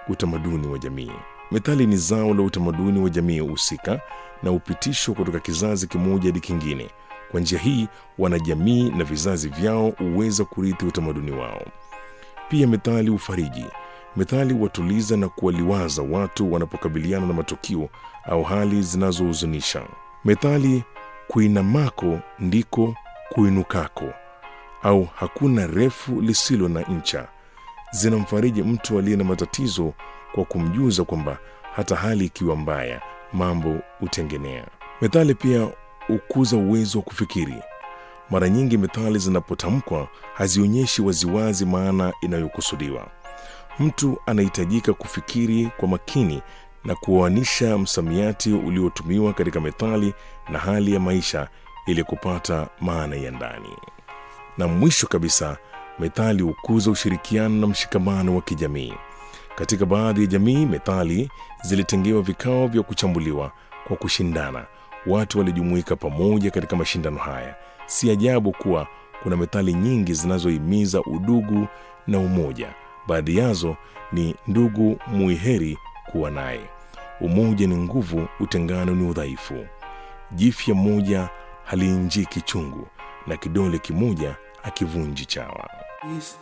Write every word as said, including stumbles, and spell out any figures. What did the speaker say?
utamaduni wa jamii. Methali ni zao la utamaduni wa jamii husika na upitishwa kutoka kizazi kimoja hadi kingine. Kwa njia hii, wanajamii na vizazi vyao huweza kurithi utamaduni wao. Pia methali hufariji. Methali huwatuliza na kuwaliwaza watu wanapokabiliana na matukio au hali zinazohuzunisha. Methali kuinamako ndiko kuinukako, au hakuna refu lisilo na ncha, zinamfariji mtu aliye na matatizo kwa kumjuza kwamba hata hali ikiwa mbaya, mambo hutengenea. Methali pia hukuza uwezo wa kufikiri. Mara nyingi methali zinapotamkwa hazionyeshi waziwazi maana inayokusudiwa. Mtu anahitajika kufikiri kwa makini na kuoanisha msamiati uliotumiwa katika methali na hali ya maisha ili kupata maana ya ndani. Na mwisho kabisa, methali hukuza ushirikiano na mshikamano wa kijamii. Katika baadhi ya jamii, methali zilitengewa vikao vya kuchambuliwa kwa kushindana. Watu walijumuika pamoja katika mashindano haya. Si ajabu kuwa kuna methali nyingi zinazohimiza udugu na umoja. Baadhi yazo ni ndugu muiheri kuwa naye, umoja ni nguvu, utengano ni udhaifu, jifya moja haliinjiki chungu, na kidole kimoja hakivunji chawa.